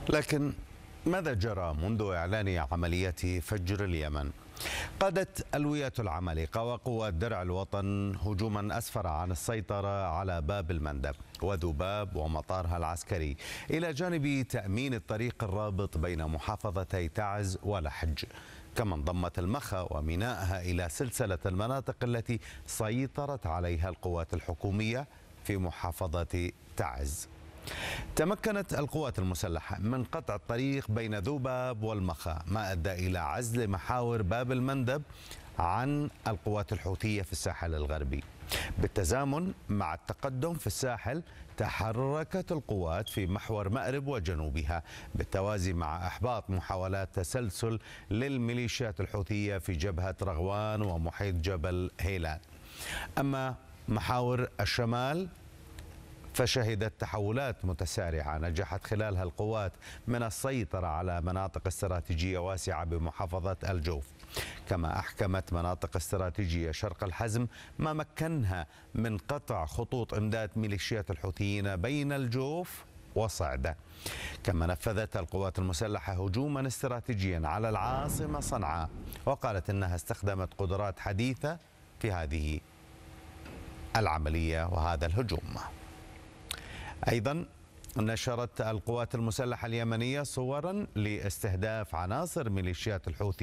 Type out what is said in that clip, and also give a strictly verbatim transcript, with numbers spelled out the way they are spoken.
لكن ماذا جرى منذ إعلان عملية فجر اليمن؟ قادت ألوية العمالقة وقوات درع الوطن هجوما أسفر عن السيطرة على باب المندب وذباب ومطارها العسكري، إلى جانب تأمين الطريق الرابط بين محافظتي تعز ولحج. كما انضمت المخا ومينائها إلى سلسلة المناطق التي سيطرت عليها القوات الحكومية في محافظة تعز. تمكنت القوات المسلحة من قطع الطريق بين ذوباب والمخا، ما أدى إلى عزل محاور باب المندب عن القوات الحوثية في الساحل الغربي. بالتزامن مع التقدم في الساحل، تحركت القوات في محور مأرب وجنوبها، بالتوازي مع إحباط محاولات تسلسل للميليشيات الحوثية في جبهة رغوان ومحيط جبل هيلان. أما محاور الشمال فشهدت تحولات متسارعة نجحت خلالها القوات من السيطرة على مناطق استراتيجية واسعة بمحافظة الجوف. كما أحكمت مناطق استراتيجية شرق الحزم، ما مكنها من قطع خطوط إمداد ميليشيات الحوثيين بين الجوف وصعدة. كما نفذت القوات المسلحة هجوما استراتيجيا على العاصمة صنعاء، وقالت إنها استخدمت قدرات حديثة في هذه العملية وهذا الهجوم. أيضا نشرت القوات المسلحة اليمنية صورا لاستهداف عناصر ميليشيات الحوثي